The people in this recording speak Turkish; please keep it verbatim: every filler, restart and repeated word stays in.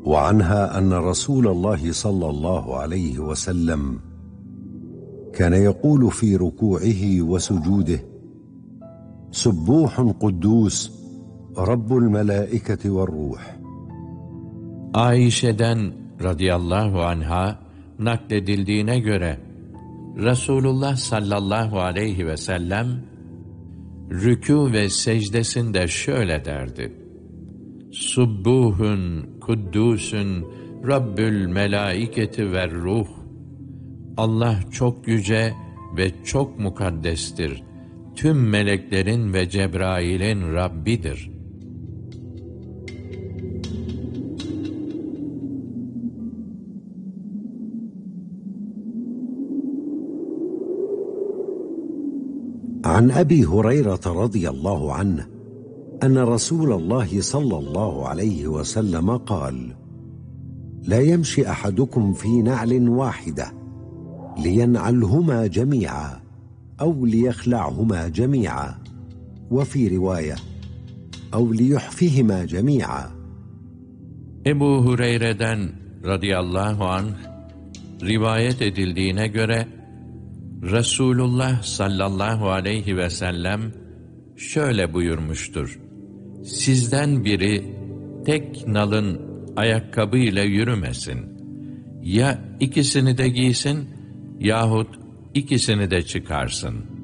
وعنها أن رسول الله صلى الله عليه وسلم كان يقول في ركوعه وسجوده: سبوح قدوس رب الملائكة والروح. Ayşe'den radıyallahu anha nakledildiğine göre Resulullah sallallahu aleyhi ve sellem rükû ve secdesinde şöyle derdi: Subbuhun kuddusun Rabbül melaiketi ve ruh. Allah çok yüce ve çok mukaddestir. Tüm meleklerin ve Cebrail'in Rabbidir. عن أبي هريرة رضي الله عنه أن رسول الله صلى الله عليه وسلم قال: لا يمشي أحدكم في نعل واحدة لينعلهما جميعا أو ليخلعهما جميعا، وفي رواية: أو ليحفهما جميعا. Ebu Hureyre'den radıyallahu anh rivayet edildiğine göre Resulullah sallallahu aleyhi ve sellem şöyle buyurmuştur: Sizden biri tek nalın ayakkabıyla yürümesin. Ya ikisini de giysin yahut ikisini de çıkarsın.